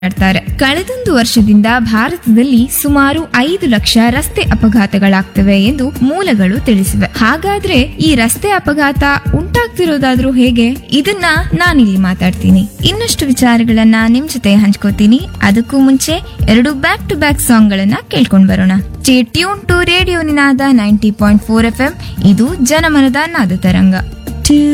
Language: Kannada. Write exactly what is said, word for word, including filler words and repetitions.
ಮಾಡ್ತಾರೆ. ಕಳೆದೊಂದು ವರ್ಷದಿಂದ ಭಾರತದಲ್ಲಿ ಸುಮಾರು ಐದು ಲಕ್ಷ ರಸ್ತೆ ಅಪಘಾತಗಳಾಗ್ತವೆ ಎಂದು ಮೂಲಗಳು ತಿಳಿಸಿವೆ. ಹಾಗಾದ್ರೆ ಈ ರಸ್ತೆ ಅಪಘಾತ ಉಂಟಾಗ್ತಿರೋದಾದ್ರೂ ಹೇಗೆ? ಇದನ್ನ ನಾನಿಲ್ಲಿ ಮಾತಾಡ್ತೀನಿ. ಇನ್ನಷ್ಟು ವಿಚಾರಗಳನ್ನ ನಿಮ್ ಜೊತೆ ಹಂಚ್ಕೋತೀನಿ. ಅದಕ್ಕೂ ಮುಂಚೆ ಎರಡು ಬ್ಯಾಕ್ ಟು ಬ್ಯಾಕ್ ಸಾಂಗ್ ಗಳನ್ನ ಕೇಳ್ಕೊಂಡ್ ಬರೋಣ. Stay tune to radio Ninada ninety point four F M. ಇದು ಜನಮನದ ನಾದ ತರಂಗ.